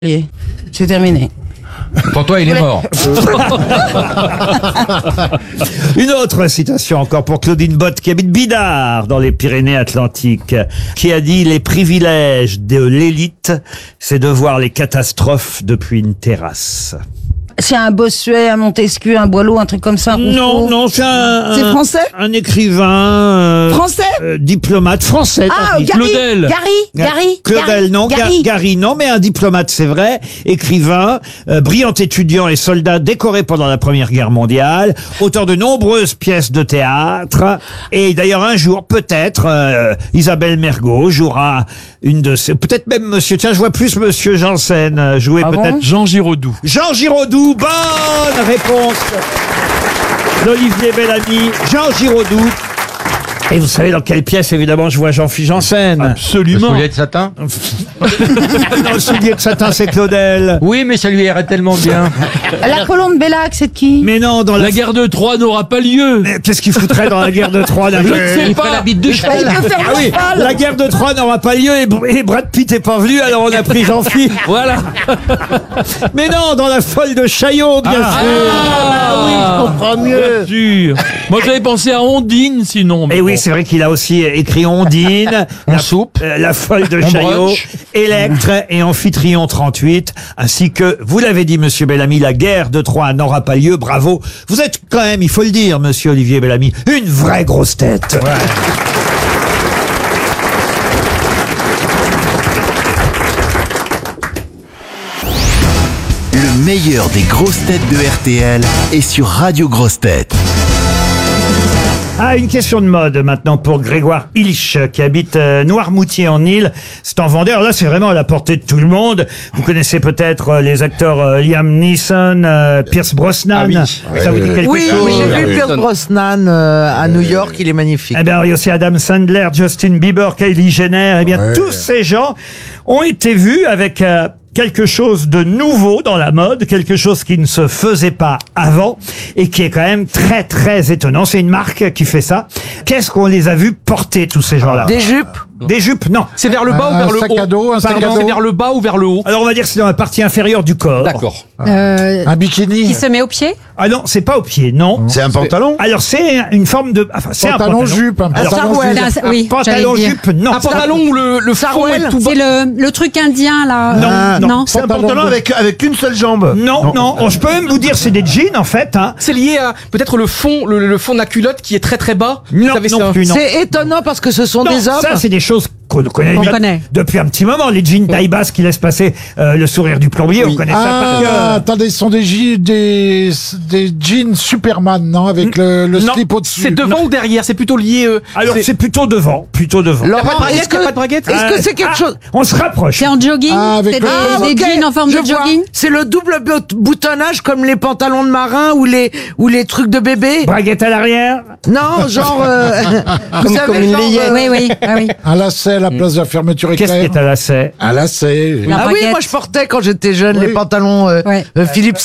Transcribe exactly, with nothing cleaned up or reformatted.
C'est terminé. Pour toi, il est mort. Une autre citation encore pour Claudine Bott, qui habite Bidart, dans les Pyrénées-Atlantiques, qui a dit « Les privilèges de l'élite, c'est de voir les catastrophes depuis une terrasse. » C'est un Bossuet, un Montesquieu, un Boileau, un truc comme ça. Non, non, c'est un... C'est un- français Un écrivain... euh, Français euh, diplomate français. Ah, t'as dit. Gary, Claudel. Gary, Gary, Claudel, Gary, non, Ga- Gary. Gary, non, mais un diplomate, c'est vrai, écrivain, euh, brillant étudiant et soldat décoré pendant la Première Guerre mondiale, auteur de nombreuses pièces de théâtre, et d'ailleurs un jour, peut-être, euh, Isabelle Mergo jouera une de ses, peut-être même monsieur, tiens, je vois plus monsieur Janssen euh, jouer Ah bon peut-être. Jean Giraudoux. Jean Giraudoux, bonne réponse d'Olivier Bellamy, Jean Giraudoux. Et vous savez dans quelle pièce, évidemment, je vois Jean-Philippe Janssen. Le Absolument. soulier de satin. Dans le soulier de satin, c'est Claudel. Oui, mais ça lui irait tellement bien. La colombe Bellac, c'est de qui? Mais non, dans la... La guerre de Troie n'aura pas lieu. Mais qu'est-ce qu'il foutrait dans la guerre de Troie là Je ne sais Il ferait la pas. bite de cheval. Il peut faire Ah le oui, cheval. la guerre de Troie n'aura pas lieu et, Br- et Brad Pitt est pas venu, alors on a pris Jean-Philippe. Voilà. Mais non, dans la folle de Chaillot, bien sûr. Ah oui, je comprends mieux. Sûr. Moi, j'avais pensé à Ondine, sinon. mais Et oui, bon. c'est vrai qu'il a aussi écrit Ondine, En la, soupe. euh, la folle de En Chaillot, brunch. Électre et Amphitryon trente-huit, ainsi que, vous l'avez dit, monsieur Bellamy, la guerre de Troie n'aura pas lieu, bravo. Vous êtes quand même, il faut le dire, monsieur Olivier Bellamy, une vraie grosse tête. Le meilleur des grosses têtes de R T L est sur Radio Grosses Têtes. Ah, une question de mode maintenant pour Grégoire Ilch qui habite euh, Noirmoutier en Île. C'est en Vendée. Alors là, c'est vraiment à la portée de tout le monde. Vous connaissez peut-être euh, les acteurs euh, Liam Neeson, euh, Pierce Brosnan. Ça vous dit quelque Oui, chose j'ai vu Pierce Brosnan euh, à New York, il est magnifique. Eh bien, il y a aussi Adam Sandler, Justin Bieber, Kylie Jenner. Eh bien, tous ces gens ont été vus avec euh, quelque chose de nouveau dans la mode, quelque chose qui ne se faisait pas avant et qui est quand même très très étonnant. C'est une marque qui fait ça. Qu'est-ce qu'on les a vus porter, tous ces gens-là? Des jupes. Des jupes, non. C'est vers le bas ou vers le haut? dos, un sac à Pardon, dos. c'est vers le bas ou vers le haut? Alors on va dire que c'est dans la partie inférieure du corps. D'accord. Euh, Un bikini. qui se met au pied? Ah non, c'est pas au pied, non. C'est un pantalon? Alors c'est une forme de, enfin c'est un Pantalon pantalon. jupe, un Alors, pantalon sarouel. jupe. C'est un- oui, pantalon j'allais dire. jupe, non. Un pantalon où le, le fond Sarouel. est tout bas. C'est le, le truc indien, là. Non, Euh, non. C'est un pantalon avec, avec une seule jambe. Non, non, Oh, je peux même vous dire c'est des jeans en fait. Hein. C'est lié à peut-être le fond, le, le fond de la culotte qui est très très bas. Non, Vous savez, non c'est un- plus, non. C'est étonnant parce que ce sont Non, des hommes. ça c'est des choses qu'on connaît, Qu'on bien connaît. depuis un petit moment. Les jeans taille basse qui laissent passer euh, le sourire du plombier, on connaît ça par Ah, cœur. attendez, ce sont des, je- des, des jeans Superman, non? Avec le, le Non, slip au-dessus. C'est devant ou derrière? C'est plutôt lié. euh, Alors c'est plutôt devant, plutôt devant. Y a pas de Laurent, braguette, est-ce que, y a pas de braguette est-ce que Ah, c'est quelque ah, chose? On se rapproche. C'est en jogging? Ah, avec c'est le- des, Ah, des Ok, jeans en forme je de vois. jogging? C'est le double bout- boutonnage comme les pantalons de marin ou les, ou les trucs de bébé. Braguette à l'arrière. Non, genre, euh, vous savez, Comme une genre, layette. euh, Oui, oui, ah oui. Un lacet à la place de la fermeture Qu'est-ce qui éclair. est à lacet? Un lacet. La Ah oui, braguette. moi je portais quand j'étais jeune Oui. les pantalons euh, Ouais. euh, Philippe